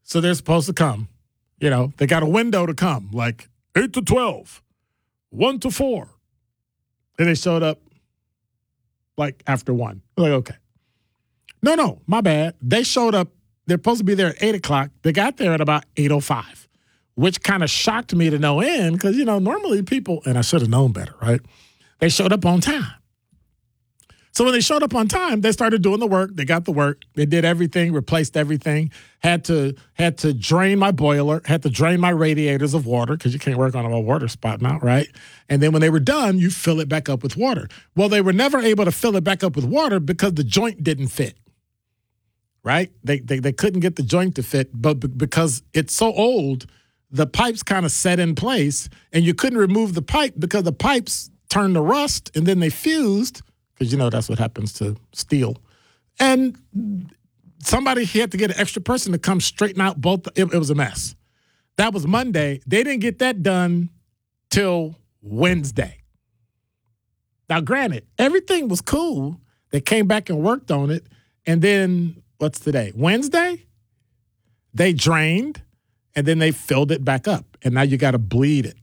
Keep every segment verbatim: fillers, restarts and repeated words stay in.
So they're supposed to come. You know, they got a window to come, like eight to twelve, one to four. And they showed up like after one. Like, okay. No, no, my bad. They showed up. They're supposed to be there at eight o'clock. They got there at about eight oh five, which kind of shocked me to no end because, you know, normally people, and I should have known better, right? They showed up on time. So when they showed up on time, they started doing the work. They got the work. They did everything, replaced everything, had to had to drain my boiler, had to drain my radiators of water because you can't work on a water spot now, right? And then when they were done, you fill it back up with water. Well, they were never able to fill it back up with water because the joint didn't fit, right? They they, they couldn't get the joint to fit, but b- because it's so old, the pipes kind of set in place, and you couldn't remove the pipe because the pipes turned to rust, and then they fused, because you know that's what happens to steel. And somebody had to get an extra person to come straighten out both. It, it was a mess. That was Monday. They didn't get that done till Wednesday. Now, granted, everything was cool. They came back and worked on it. And then, what's today? Wednesday? They drained, and then they filled it back up. And now you got to bleed it.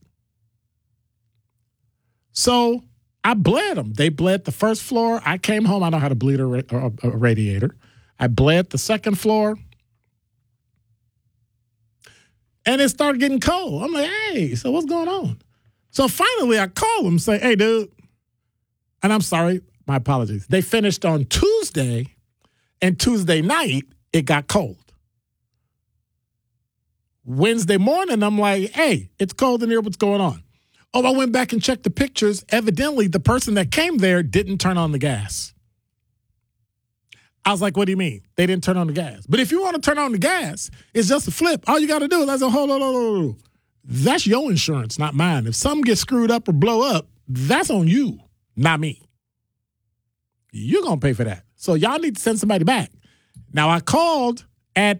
So I bled them. They bled the first floor. I came home. I know how to bleed a, ra- a, a radiator. I bled the second floor. And it started getting cold. I'm like, hey, so what's going on? So finally I call them, say, hey, dude. And I'm sorry, my apologies. They finished on Tuesday, and Tuesday night, it got cold. Wednesday morning, I'm like, hey, it's cold in here. What's going on? Oh, I went back and checked the pictures. Evidently, the person that came there didn't turn on the gas. I was like, what do you mean? They didn't turn on the gas. But if you want to turn on the gas, it's just a flip. All you got to do is, that's a hold on, hold on, hold on. That's your insurance, not mine. If something gets screwed up or blow up, that's on you, not me. You're going to pay for that. So y'all need to send somebody back. Now, I called at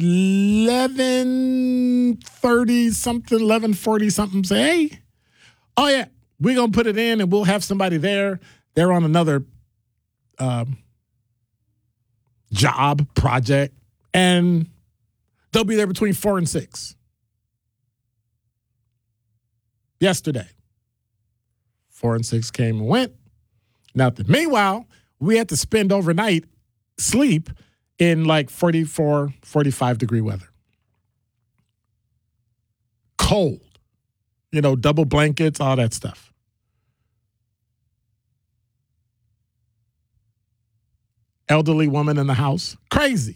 eleven thirty something, eleven forty something, say, hey, oh, yeah, we're going to put it in and we'll have somebody there. They're on another um, job, project, and they'll be there between four and six. Yesterday, four and six came and went. Nothing. Meanwhile, we had to spend overnight sleep in like forty-four, forty-five degree weather. Cold. You know, double blankets, all that stuff. Elderly woman in the house. Crazy.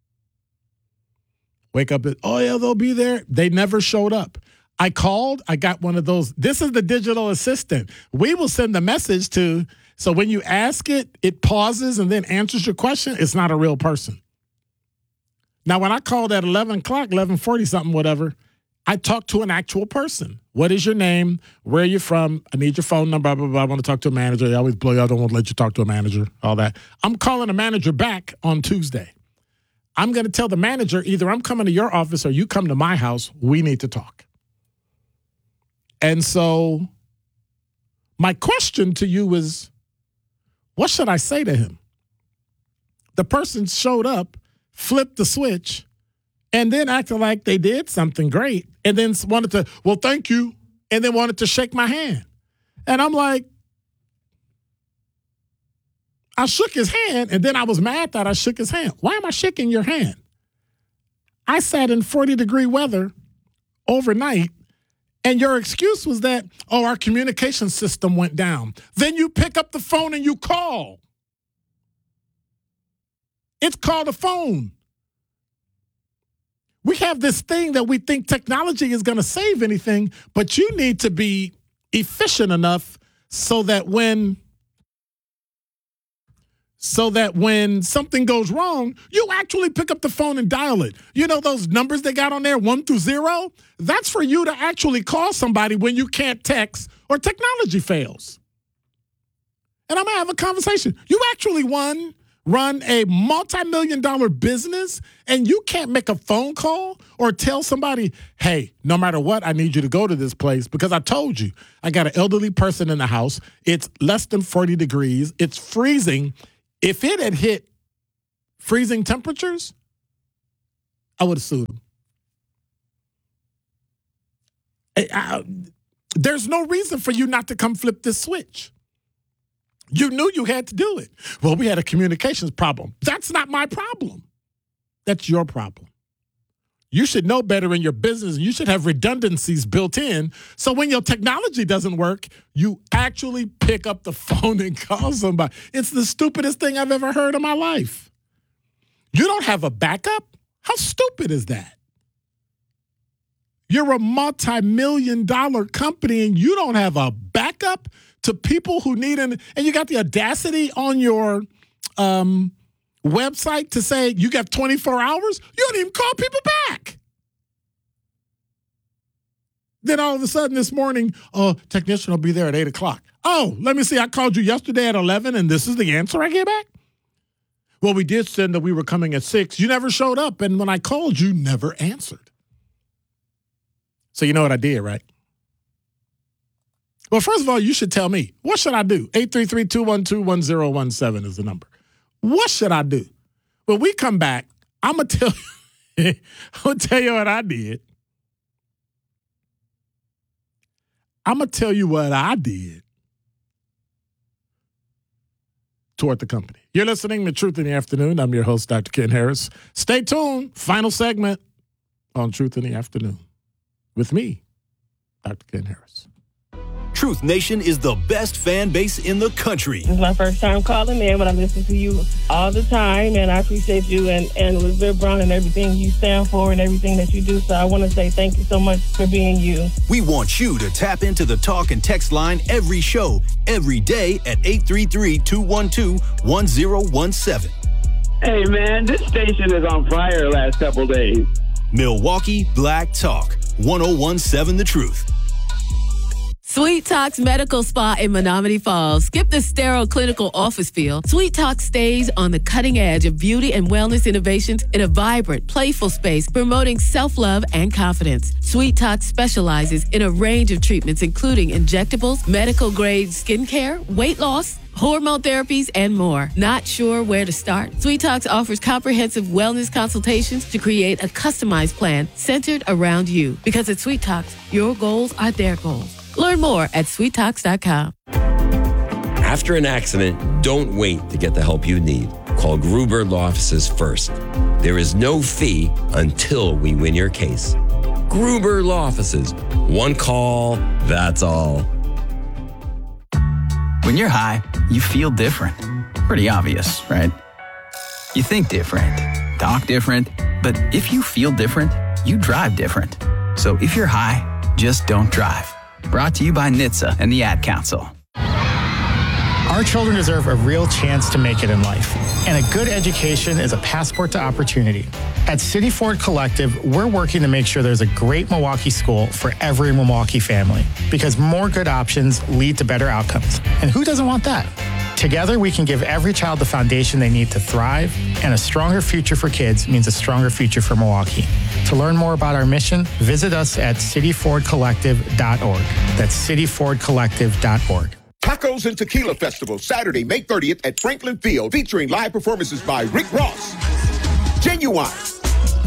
Wake up, at, oh, yeah, they'll be there. They never showed up. I called. I got one of those. This is the digital assistant. We will send the message to, so when you ask it, it pauses and then answers your question. It's not a real person. Now, when I called at eleven o'clock, eleven forty something, whatever, I talked to an actual person. What is your name? Where are you from? I need your phone number. Blah, blah, blah. I want to talk to a manager. They always blow you. I don't want to let you talk to a manager, all that. I'm calling a manager back on Tuesday. I'm going to tell the manager, either I'm coming to your office or you come to my house. We need to talk. And so my question to you is, what should I say to him? The person showed up, flipped the switch, and then acted like they did something great, and then wanted to, well, thank you, and then wanted to shake my hand. And I'm like, I shook his hand, and then I was mad that I shook his hand. Why am I shaking your hand? I sat in forty degree weather overnight, and your excuse was that, oh, our communication system went down. Then you pick up the phone and you call. It's called a phone. We have this thing that we think technology is going to save anything, but you need to be efficient enough so that when so that when something goes wrong, you actually pick up the phone and dial it. You know those numbers they got on there, one through zero? That's for you to actually call somebody when you can't text or technology fails. And I'm going to have a conversation. You actually won. Run a multi-million dollar business and you can't make a phone call or tell somebody, hey, no matter what, I need you to go to this place because I told you I got an elderly person in the house. It's less than forty degrees. It's freezing. If it had hit freezing temperatures, I would have sued him. I, I, there's no reason for you not to come flip this switch. You knew you had to do it. Well, we had a communications problem. That's not my problem. That's your problem. You should know better in your business. You should have redundancies built in. So when your technology doesn't work, you actually pick up the phone and call somebody. It's the stupidest thing I've ever heard in my life. You don't have a backup? How stupid is that? You're a multi-million dollar company and you don't have a backup to people who need an, and you got the audacity on your um, website to say you got twenty-four hours? You don't even call people back. Then all of a sudden this morning, oh, technician will be there at eight o'clock. Oh, let me see. I called you yesterday at eleven and this is the answer I get back? Well, we did send that we were coming at six. You never showed up. And when I called, you never answered. So you know what I did, right? Well, first of all, you should tell me, what should I do? eight three three, two one two, one zero one seven is the number. What should I do? When we come back, I'm going to tell you, I'm going to tell you what I did. I'm going to tell you what I did toward the company. You're listening to Truth in the Afternoon. I'm your host, Doctor Ken Harris. Stay tuned. Final segment on Truth in the Afternoon with me, Doctor Ken Harris. Truth Nation is the best fan base in the country. This is my first time calling in, but I listen to you all the time, and I appreciate you and, and Elizabeth Brown and everything you stand for and everything that you do. So I want to say thank you so much for being you. We want you to tap into the talk and text line every show, every day at eight three three, two one two, one zero one seven. Hey, man, this station is on fire the last couple days. Milwaukee Black Talk, one oh one seven The Truth. Sweet Talks Medical Spa in Menominee Falls. Skip the sterile clinical office feel. Sweet Talk stays on the cutting edge of beauty and wellness innovations in a vibrant, playful space promoting self-love and confidence. Sweet Talk specializes in a range of treatments including injectables, medical-grade skincare, weight loss, hormone therapies, and more. Not sure where to start? Sweet Talks offers comprehensive wellness consultations to create a customized plan centered around you. Because at Sweet Talks, your goals are their goals. Learn more at sweet talks dot com. After an accident, don't wait to get the help you need. Call Gruber Law Offices first. There is no fee until we win your case. Gruber Law Offices. One call, that's all. When you're high, you feel different. Pretty obvious, right? You think different, talk different, but if you feel different, you drive different. So if you're high, just don't drive. Brought to you by N H T S A and the Ad Council. Our children deserve a real chance to make it in life, and a good education is a passport to opportunity. At City Ford Collective, we're working to make sure there's a great Milwaukee school for every Milwaukee family, because more good options lead to better outcomes. And who doesn't want that? Together, we can give every child the foundation they need to thrive, and a stronger future for kids means a stronger future for Milwaukee. To learn more about our mission, visit us at city ford collective dot org. That's city ford collective dot org. Tacos and Tequila Festival, Saturday, May thirtieth at Franklin Field, featuring live performances by Rick Ross, Genuine,